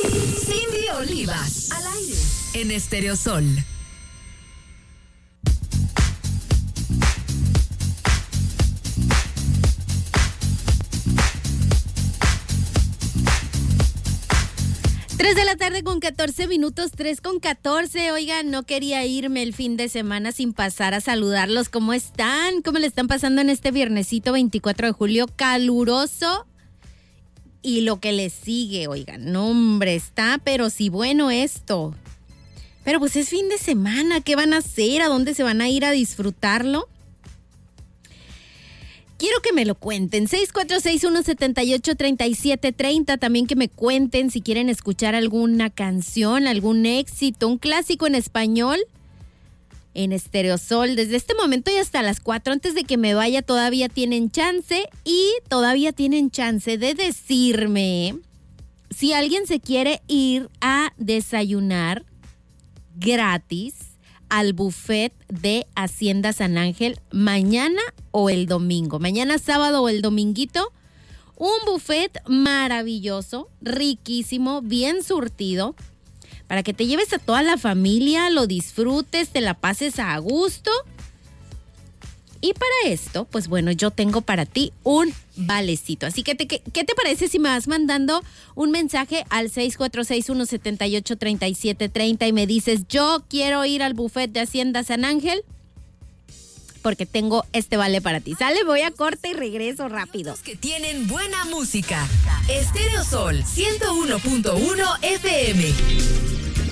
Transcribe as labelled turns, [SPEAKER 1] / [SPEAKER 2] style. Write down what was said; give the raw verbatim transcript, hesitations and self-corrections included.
[SPEAKER 1] Cindy Olivas, al aire, en Estéreo Sol.
[SPEAKER 2] Tres de la tarde con catorce minutos, tres con catorce. Oigan, no quería irme el fin de semana sin pasar a saludarlos. ¿Cómo están? ¿Cómo le están pasando en este viernesito veinticuatro de julio? Caluroso. Y lo que le sigue, oigan, no hombre, está, pero sí bueno esto. Pero pues es fin de semana, ¿qué van a hacer? ¿A dónde se van a ir a disfrutarlo? Quiero que me lo cuenten, seis cuatro seis, uno siete ocho, tres siete tres cero, también que me cuenten si quieren escuchar alguna canción, algún éxito, un clásico en español, en Estéreo Sol, desde este momento y hasta las cuatro, antes de que me vaya todavía tienen chance y todavía tienen chance de decirme si alguien se quiere ir a desayunar gratis al buffet de Hacienda San Ángel mañana o el domingo, mañana sábado o el dominguito, un buffet maravilloso, riquísimo, bien surtido, para que te lleves a toda la familia, lo disfrutes, te la pases a gusto. Y para esto, pues bueno, yo tengo para ti un valecito. Así que, te, ¿qué, ¿qué te parece si me vas mandando un mensaje al seis cuatro seis, uno siete ocho, tres siete tres cero y me dices, yo quiero ir al buffet de Hacienda San Ángel porque tengo este vale para ti. Sale, voy a corte y regreso rápido.
[SPEAKER 1] Los que tienen buena música. Estéreo Sol ciento uno punto uno F M.